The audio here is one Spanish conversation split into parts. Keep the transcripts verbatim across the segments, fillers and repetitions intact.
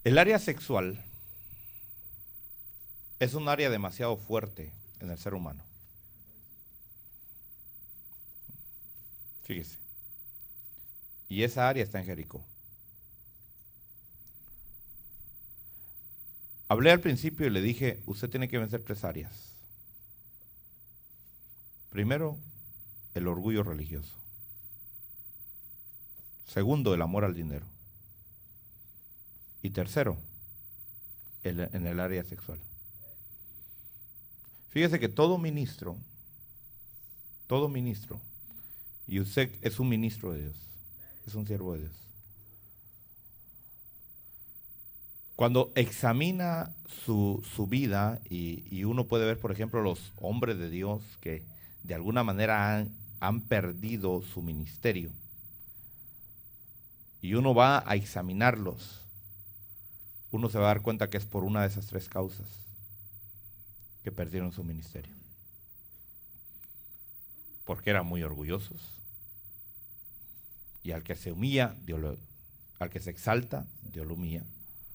El área sexual es un área demasiado fuerte en el ser humano. Fíjese. Y esa área está en Jericó. Hablé al principio y le dije, usted tiene que vencer tres áreas. Primero, el orgullo religioso. Segundo, el amor al dinero. Y tercero, el, en el área sexual. Fíjese que todo ministro, todo ministro, y usted es un ministro de Dios, es un siervo de Dios. Cuando examina su, su vida y, y uno puede ver, por ejemplo, los hombres de Dios que de alguna manera han, han perdido su ministerio, y uno va a examinarlos, uno se va a dar cuenta que es por una de esas tres causas que perdieron su ministerio. Porque eran muy orgullosos. Y al que se humilla, Dios lo, al que se exalta, Dios lo humilla.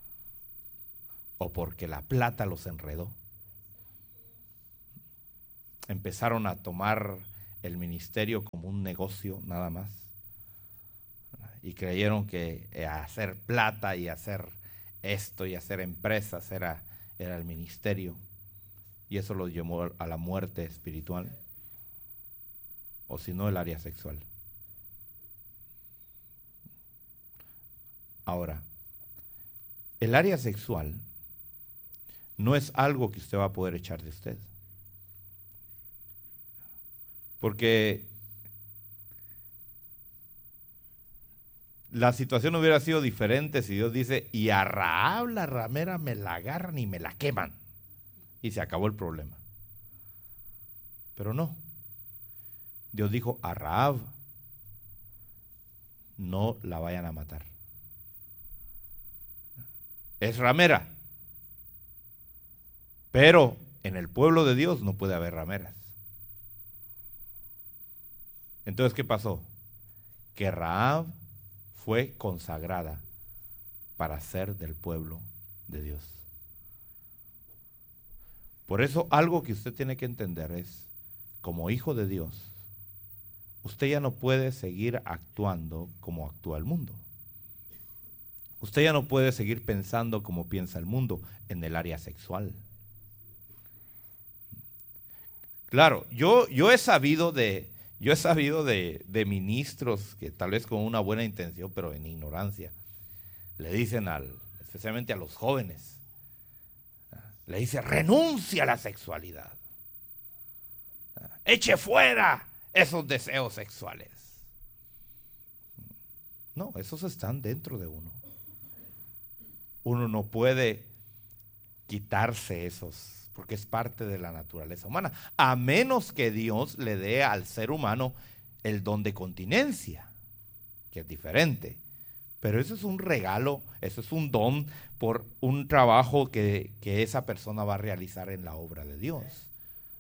O porque la plata los enredó. Empezaron a tomar el ministerio como un negocio nada más. Y creyeron que hacer plata y hacer esto y hacer empresas era, era el ministerio. Y eso los llevó a la muerte espiritual. O si no, el área sexual. Ahora, el área sexual no es algo que usted va a poder echar de usted. Porque la situación hubiera sido diferente si Dios dice, y a Rahab la ramera me la agarran y me la queman. Y se acabó el problema. Pero no. Dios dijo, a Rahab no la vayan a matar. Es ramera. Pero en el pueblo de Dios no puede haber rameras. Entonces, ¿qué pasó? Que Rahab fue consagrada para ser del pueblo de Dios. Por eso, algo que usted tiene que entender es, como hijo de Dios, usted ya no puede seguir actuando como actúa el mundo. Usted ya no puede seguir pensando como piensa el mundo en el área sexual. Claro, yo, yo he sabido de, yo he sabido de, de ministros que tal vez con una buena intención, pero en ignorancia, le dicen al, especialmente a los jóvenes, le dice, renuncia a la sexualidad. Eche fuera esos deseos sexuales. No, esos están dentro de uno. Uno no puede quitarse esos, porque es parte de la naturaleza humana, a menos que Dios le dé al ser humano el don de continencia, que es diferente. Pero eso es un regalo, eso es un don por un trabajo que, que esa persona va a realizar en la obra de Dios.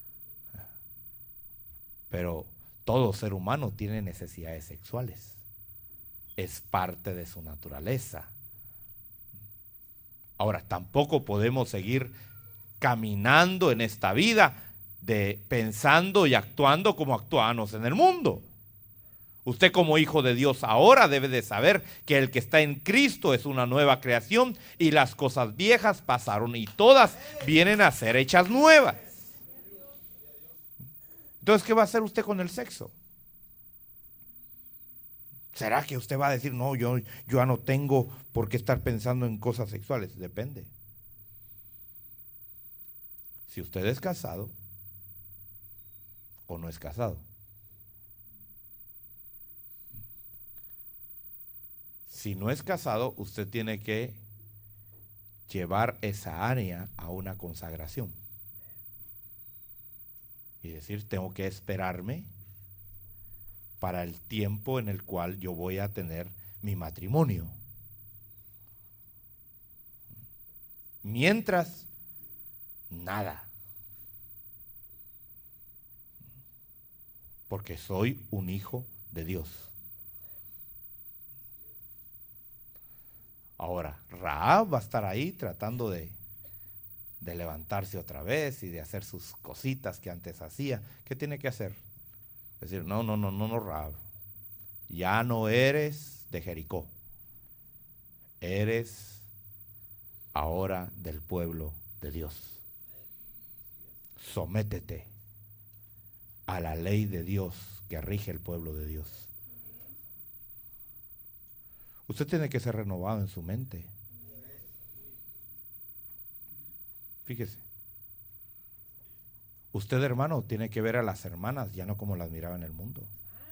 Pero todo ser humano tiene necesidades sexuales. Es parte de su naturaleza. Ahora, tampoco podemos seguir caminando en esta vida de pensando y actuando como actuábamos en el mundo. Usted como hijo de Dios ahora debe de saber que el que está en Cristo es una nueva creación y las cosas viejas pasaron y todas vienen a ser hechas nuevas. Entonces, ¿qué va a hacer usted con el sexo? ¿Será que usted va a decir, no, yo, yo ya no tengo por qué estar pensando en cosas sexuales? Depende. Si usted es casado o no es casado. Si no es casado, usted tiene que llevar esa área a una consagración. Y decir, tengo que esperarme para el tiempo en el cual yo voy a tener mi matrimonio. Mientras, nada. Porque soy un hijo de Dios. Ahora, Rahab va a estar ahí tratando de, de levantarse otra vez y de hacer sus cositas que antes hacía. ¿Qué tiene que hacer? Decir, no, no, no, no, no, Rahab. Ya no eres de Jericó. Eres ahora del pueblo de Dios. Sométete a la ley de Dios que rige el pueblo de Dios. Usted tiene que ser renovado en su mente. Fíjese. Usted, hermano, tiene que ver a las hermanas ya no como las miraba en el mundo.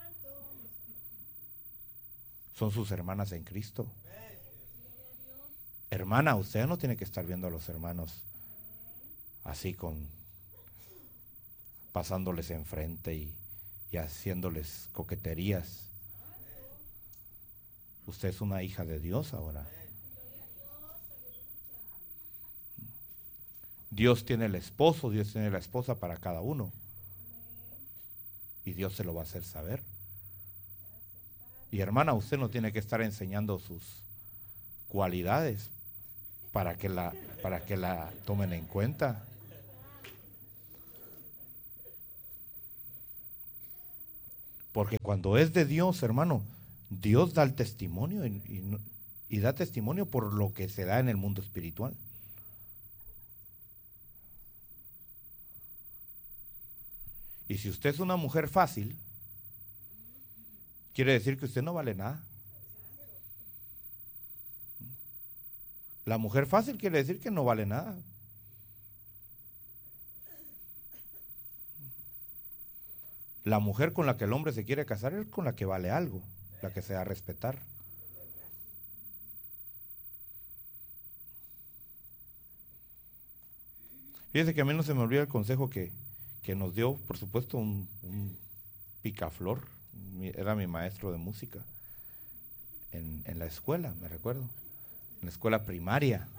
Son sus hermanas en Cristo. Hermana, usted no tiene que estar viendo a los hermanos así con pasándoles enfrente y, y haciéndoles coqueterías. Usted es una hija de Dios ahora. Dios tiene el esposo, Dios tiene la esposa para cada uno. Y Dios se lo va a hacer saber. Y hermana, usted no tiene que estar enseñando sus cualidades para que la, para que la tomen en cuenta. Porque cuando es de Dios, hermano, Dios da el testimonio y, y, y da testimonio por lo que se da en el mundo espiritual. Y si usted es una mujer fácil, quiere decir que usted no vale nada. La mujer fácil quiere decir que no vale nada. La mujer con la que el hombre se quiere casar es con la que vale algo, la que se da a respetar. Fíjese que a mí no se me olvida el consejo que, que nos dio, por supuesto, un, un picaflor, era mi maestro de música en, en la escuela, me recuerdo, en la escuela primaria.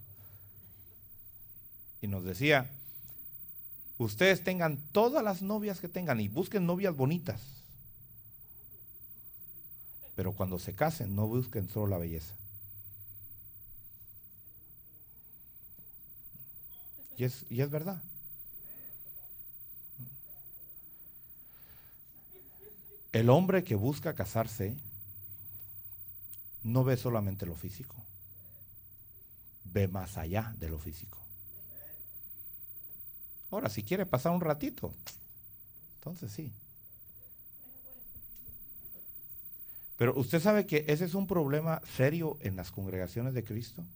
Y nos decía, ustedes tengan todas las novias que tengan y busquen novias bonitas. Pero cuando se casen, no busquen solo la belleza. Y es, y es verdad. El hombre que busca casarse no ve solamente lo físico, ve más allá de lo físico. Ahora, si quiere pasar un ratito, entonces sí. Pero usted sabe que ese es un problema serio en las congregaciones de Cristo,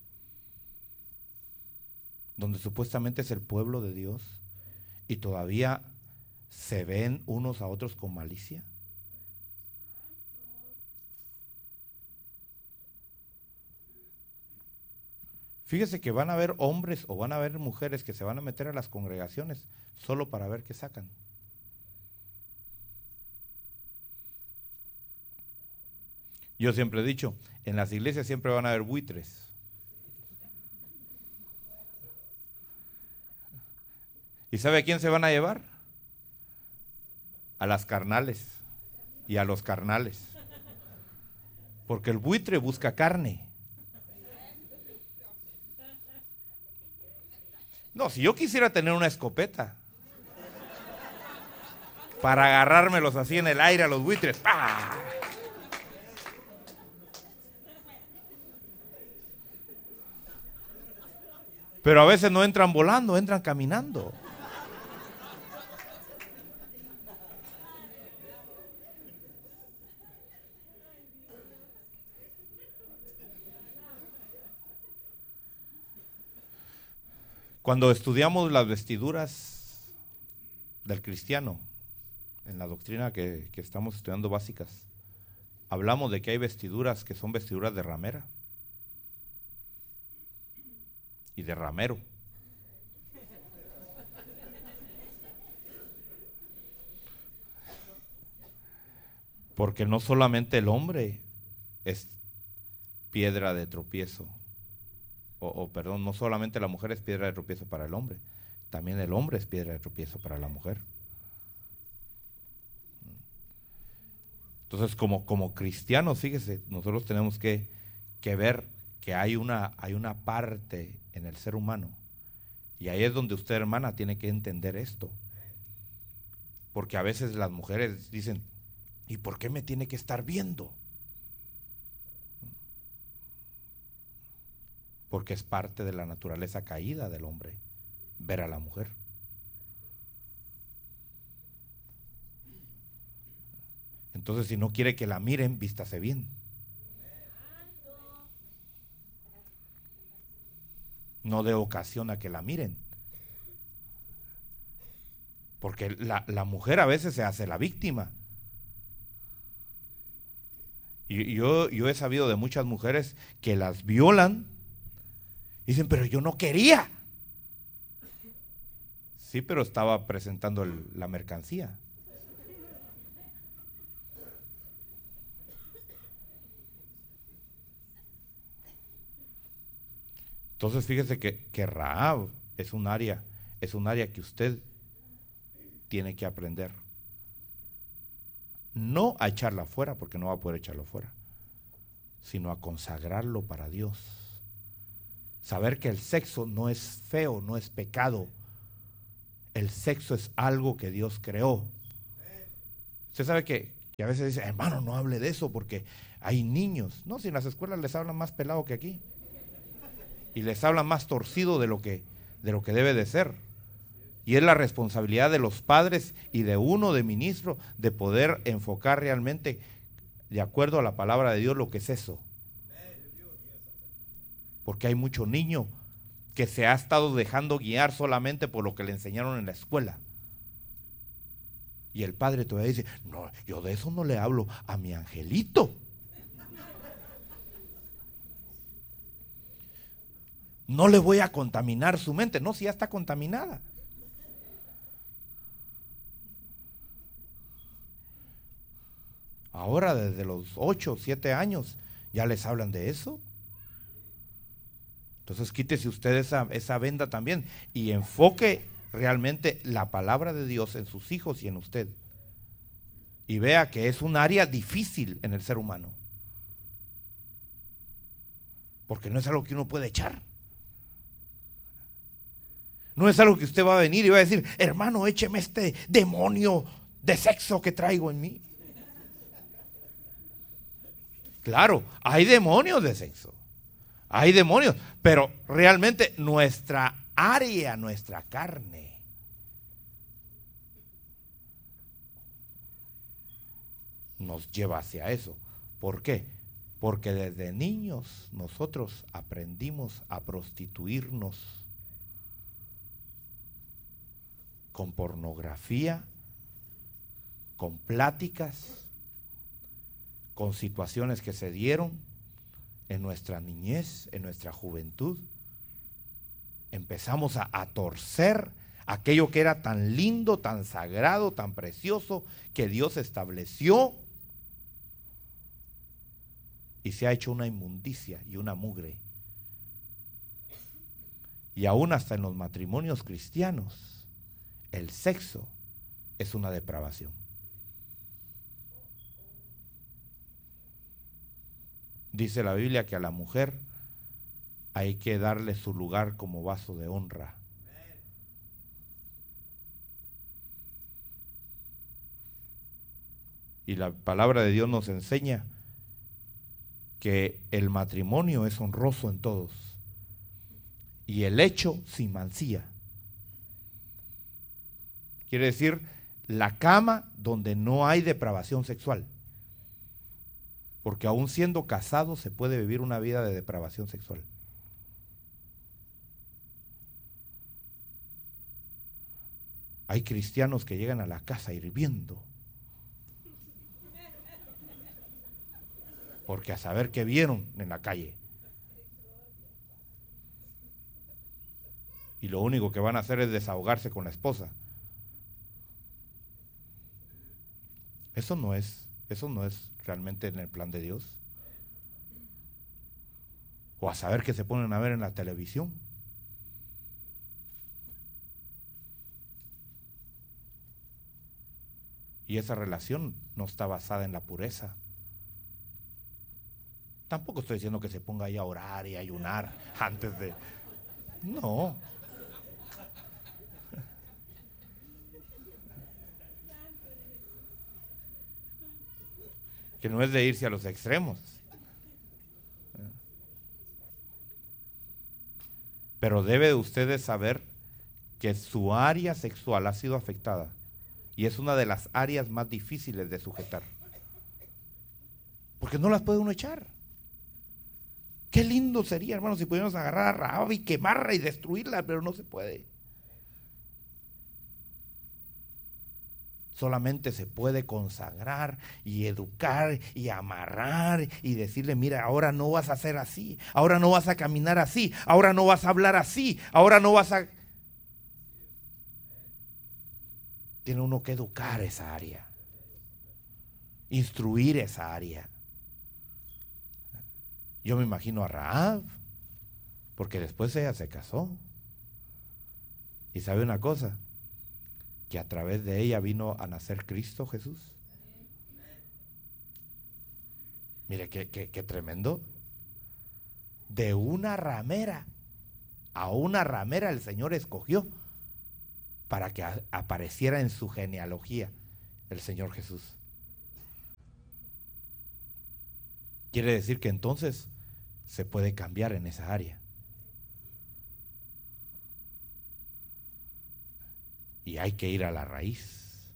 donde supuestamente es el pueblo de Dios y todavía se ven unos a otros con malicia. Fíjese que van a haber hombres o van a haber mujeres que se van a meter a las congregaciones solo para ver qué sacan. Yo siempre he dicho, en las iglesias siempre van a haber buitres. ¿Y sabe a quién se van a llevar? A las carnales y a los carnales. Porque el buitre busca carne. No, si yo quisiera tener una escopeta para agarrármelos así en el aire a los buitres, ¡pah! Pero a veces no entran volando, entran caminando. Cuando estudiamos las vestiduras del cristiano, en la doctrina que, que estamos estudiando básicas, hablamos de que hay vestiduras que son vestiduras de ramera y de ramero. Porque no solamente el hombre es piedra de tropiezo, o, o perdón, no solamente la mujer es piedra de tropiezo para el hombre, también el hombre es piedra de tropiezo para la mujer. Entonces, como, como cristianos, fíjese, nosotros tenemos que, que ver que hay una, hay una parte en el ser humano, y ahí es donde usted, hermana, tiene que entender esto. Porque a veces las mujeres dicen, ¿y por qué me tiene que estar viendo? Porque es parte de la naturaleza caída del hombre, ver a la mujer. Entonces, si no quiere que la miren, vístase bien. No dé ocasión a que la miren. Porque la, la mujer a veces se hace la víctima. Y yo, yo he sabido de muchas mujeres que las violan. Dicen, pero yo no quería. Sí, pero estaba presentando el, la mercancía. Entonces fíjese que, que Rahab es un área, es un área que usted tiene que aprender. No a echarla fuera, porque no va a poder echarlo fuera, sino a consagrarlo para Dios. Saber que el sexo no es feo, no es pecado. El sexo es algo que Dios creó. Usted sabe que, que a veces dice, hermano, no hable de eso porque hay niños. No, si en las escuelas les hablan más pelado que aquí. Y les hablan más torcido de lo que, de lo que debe de ser. Y es la responsabilidad de los padres y de uno de ministro de poder enfocar realmente de acuerdo a la palabra de Dios lo que es eso. Porque hay mucho niño que se ha estado dejando guiar solamente por lo que le enseñaron en la escuela. Y el padre todavía dice, no, yo de eso no le hablo a mi angelito. No le voy a contaminar su mente. No, si ya está contaminada. Ahora desde los ocho, siete años ya les hablan de eso. Entonces quítese usted esa, esa venda también y enfoque realmente la palabra de Dios en sus hijos y en usted. Y vea que es un área difícil en el ser humano. Porque no es algo que uno puede echar. No es algo que usted va a venir y va a decir, hermano, écheme este demonio de sexo que traigo en mí. Claro, hay demonios de sexo. Hay demonios, pero realmente nuestra área, nuestra carne, nos lleva hacia eso. ¿Por qué? Porque desde niños nosotros aprendimos a prostituirnos con pornografía, con pláticas, con situaciones que se dieron en nuestra niñez, en nuestra juventud. Empezamos a, a torcer aquello que era tan lindo, tan sagrado, tan precioso, que Dios estableció, y se ha hecho una inmundicia y una mugre. Y aún hasta en los matrimonios cristianos, el sexo es una depravación. Dice la Biblia que a la mujer hay que darle su lugar como vaso de honra. Y la palabra de Dios nos enseña que el matrimonio es honroso en todos y el hecho sin mancilla. Quiere decir, la cama donde no hay depravación sexual. Porque aún siendo casado se puede vivir una vida de depravación sexual. Hay cristianos que llegan a la casa hirviendo. Porque a saber qué vieron en la calle. Y lo único que van a hacer es desahogarse con la esposa. Eso no es, eso no es realmente en el plan de Dios. O a saber qué se ponen a ver en la televisión. Y esa relación no está basada en la pureza. Tampoco estoy diciendo que se ponga ahí a orar y a ayunar antes de... No. Que no es de irse a los extremos. Pero debe ustedes saber que su área sexual ha sido afectada y es una de las áreas más difíciles de sujetar. Porque no las puede uno echar. Qué lindo sería, hermano, si pudiéramos agarrar a Rahab y quemarla y destruirla, pero no se puede. Solamente se puede consagrar y educar y amarrar y decirle, mira, ahora no vas a hacer así, ahora no vas a caminar así, ahora no vas a hablar así, ahora no vas a... Tiene uno que educar esa área, instruir esa área. Yo me imagino a Rahab, porque después ella se casó. Y sabe una cosa, que a través de ella vino a nacer Cristo Jesús. Mire qué, qué, qué tremendo. De una ramera a una ramera el Señor escogió para que a, apareciera en su genealogía el Señor Jesús. Quiere decir que entonces se puede cambiar en esa área. Y hay que ir a la raíz.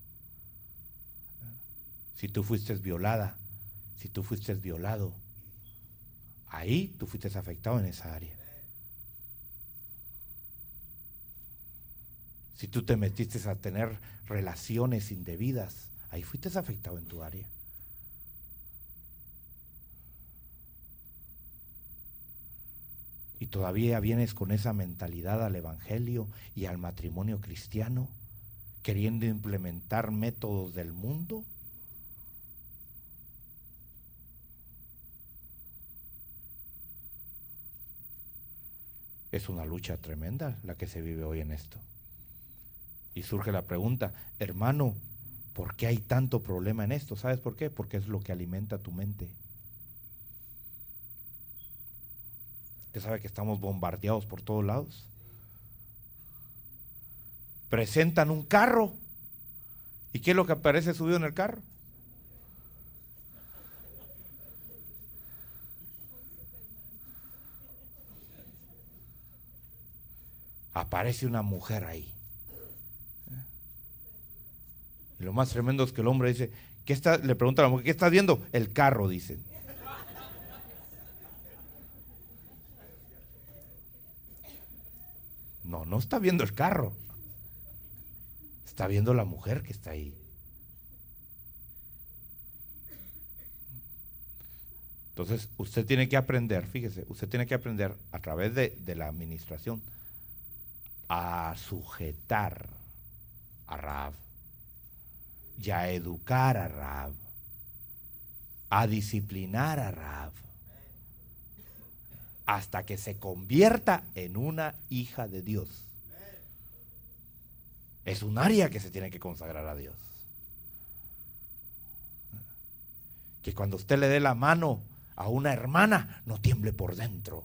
Si tú fuiste violada, si tú fuiste violado, ahí tú fuiste afectado en esa área. Si tú te metiste a tener relaciones indebidas, ahí fuiste afectado en tu área. Y todavía vienes con esa mentalidad al evangelio y al matrimonio cristiano, queriendo implementar métodos del mundo. Es una lucha tremenda la que se vive hoy en esto. Y surge la pregunta, hermano, ¿por qué hay tanto problema en esto? ¿Sabes por qué? Porque es lo que alimenta tu mente. Usted sabe que estamos bombardeados por todos lados. Presentan un carro. ¿Y qué es lo que aparece subido en el carro? Aparece una mujer ahí. Y lo más tremendo es que el hombre dice, ¿qué está? Le pregunta a la mujer, ¿qué estás viendo? El carro, dicen. No, no está viendo el carro. Está viendo la mujer que está ahí. Entonces, usted tiene que aprender, fíjese, usted tiene que aprender a través de, de la administración a sujetar a Rahab y a educar a Rahab, a disciplinar a Rahab, hasta que se convierta en una hija de Dios. Es un área que se tiene que consagrar a Dios. Que cuando usted le dé la mano a una hermana, no tiemble por dentro.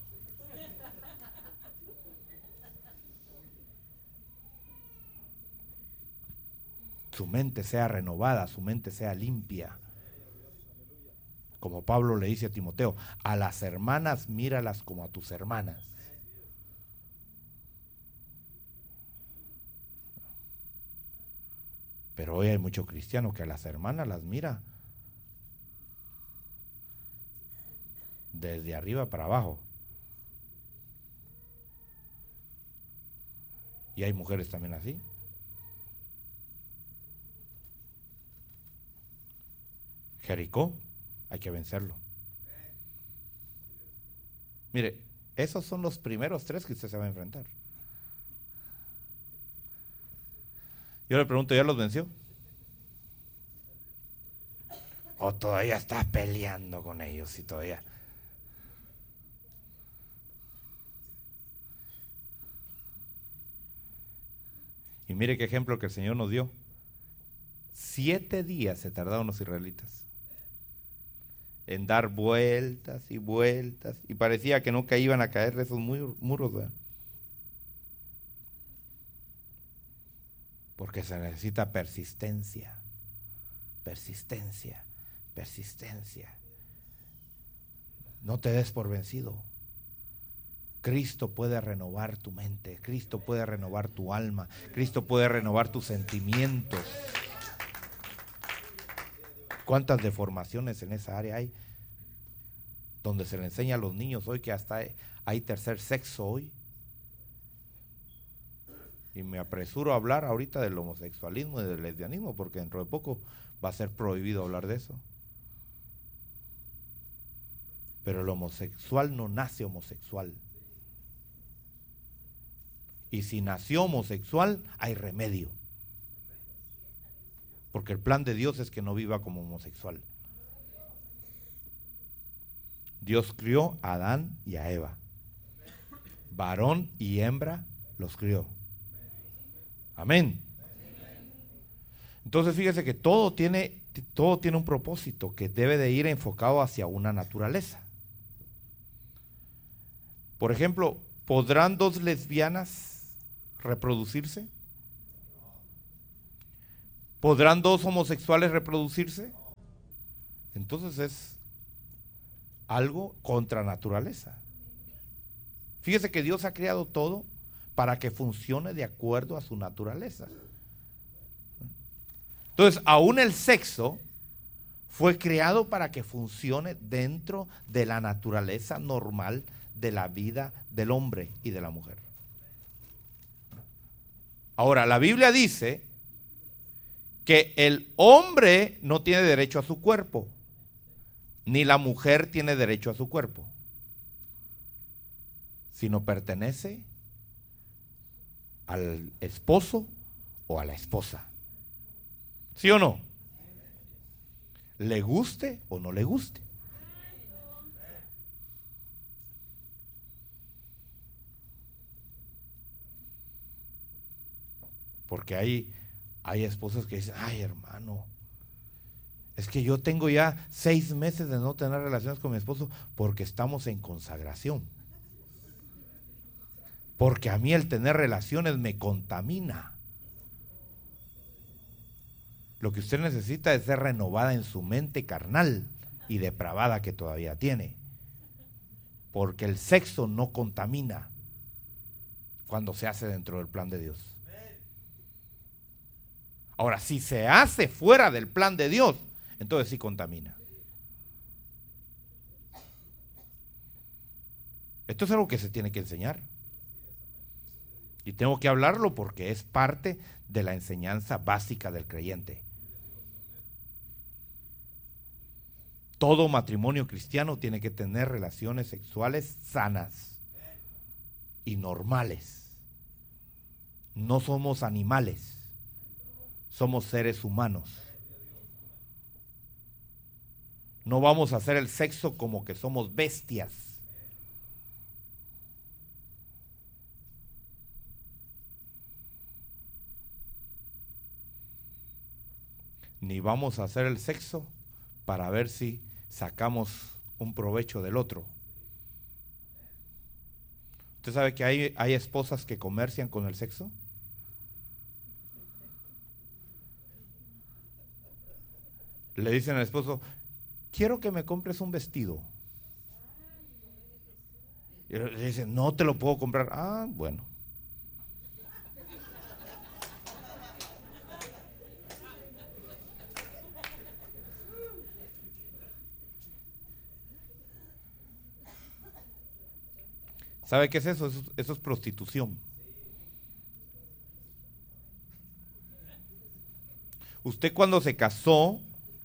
Su mente sea renovada, su mente sea limpia. Como Pablo le dice a Timoteo, a las hermanas míralas como a tus hermanas. Pero hoy hay muchos cristianos que a las hermanas las mira desde arriba para abajo. Y hay mujeres también así. Jericó, hay que vencerlo. Mire, esos son los primeros tres que usted se va a enfrentar. Yo le pregunto, ¿ya los venció? ¿O todavía está peleando con ellos y todavía? Y mire qué ejemplo que el Señor nos dio. Siete días se tardaron los israelitas en dar vueltas y vueltas, y parecía que nunca iban a caer de esos muros, ¿verdad? Porque se necesita persistencia, persistencia, persistencia. No te des por vencido. Cristo puede renovar tu mente, Cristo puede renovar tu alma, Cristo puede renovar tus sentimientos. ¿Cuántas deformaciones en esa área hay? Donde se le enseña a los niños hoy que hasta hay tercer sexo hoy. Y me apresuro a hablar ahorita del homosexualismo y del lesbianismo, porque dentro de poco va a ser prohibido hablar de eso. Pero el homosexual no nace homosexual. Y si nació homosexual, hay remedio. Porque el plan de Dios es que no viva como homosexual. Dios crió a Adán y a Eva. Varón y hembra los crió. Amén. Entonces fíjese que todo tiene, todo tiene un propósito que debe de ir enfocado hacia una naturaleza. Por ejemplo, ¿podrán dos lesbianas reproducirse? ¿Podrán dos homosexuales reproducirse? Entonces es algo contra naturaleza. Fíjese que Dios ha creado todo para que funcione de acuerdo a su naturaleza. Entonces, aún el sexo fue creado para que funcione dentro de la naturaleza normal de la vida del hombre y de la mujer. Ahora, la Biblia dice que el hombre no tiene derecho a su cuerpo, ni la mujer tiene derecho a su cuerpo, sino pertenece al esposo o a la esposa. ¿Sí o no? Le guste o no le guste. Porque hay, hay esposas que dicen, ay hermano, es que yo tengo ya seis meses de no tener relaciones con mi esposo porque estamos en consagración. Porque a mí el tener relaciones me contamina. Lo que usted necesita es ser renovada en su mente carnal y depravada que todavía tiene. Porque el sexo no contamina cuando se hace dentro del plan de Dios. Ahora, si se hace fuera del plan de Dios, entonces sí contamina. Esto es algo que se tiene que enseñar. Y tengo que hablarlo porque es parte de la enseñanza básica del creyente. Todo matrimonio cristiano tiene que tener relaciones sexuales sanas y normales. No somos animales, somos seres humanos. No vamos a hacer el sexo como que somos bestias. Ni vamos a hacer el sexo para ver si sacamos un provecho del otro. ¿Usted sabe que hay, hay esposas que comercian con el sexo? Le dicen al esposo, quiero que me compres un vestido. Y le dicen, no te lo puedo comprar. Ah, bueno. ¿Sabe qué es eso? Eso, eso es prostitución. Usted cuando se casó,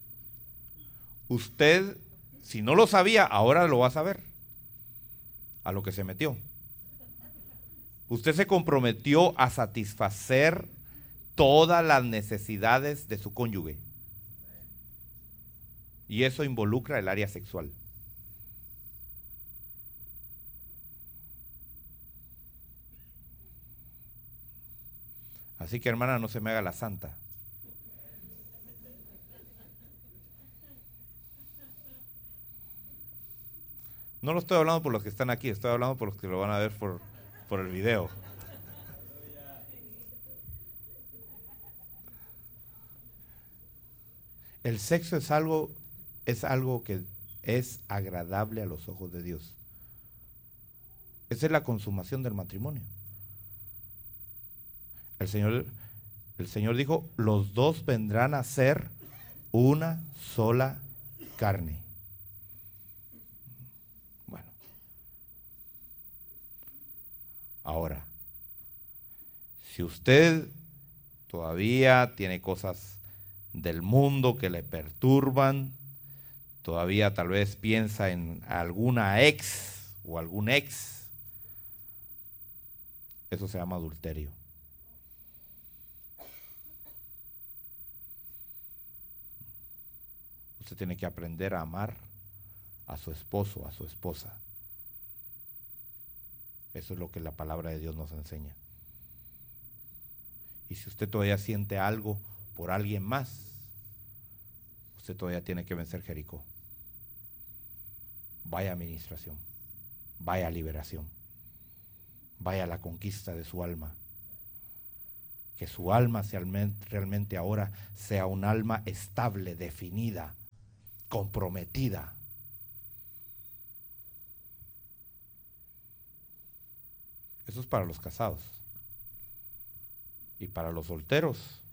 usted, si no lo sabía, ahora lo va a saber. A lo que se metió. Usted se comprometió a satisfacer todas las necesidades de su cónyuge. Y eso involucra el área sexual. Así que hermana, no se me haga la santa. No lo estoy hablando por los que están aquí, estoy hablando por los que lo van a ver por, por el video. El sexo es algo, es algo que es agradable a los ojos de Dios. Esa es la consumación del matrimonio. El Señor, el Señor dijo, los dos vendrán a ser una sola carne. Bueno. Ahora, si usted todavía tiene cosas del mundo que le perturban, todavía tal vez piensa en alguna ex o algún ex, eso se llama adulterio. Usted tiene que aprender a amar a su esposo, a su esposa. Eso es lo que la palabra de Dios nos enseña. Y si usted todavía siente algo por alguien más, usted todavía tiene que vencer Jericó. Vaya a administración, vaya a liberación, vaya a la conquista de su alma. Que su alma realmente ahora sea un alma estable, definida, comprometida. Eso es para los casados. Y para los solteros,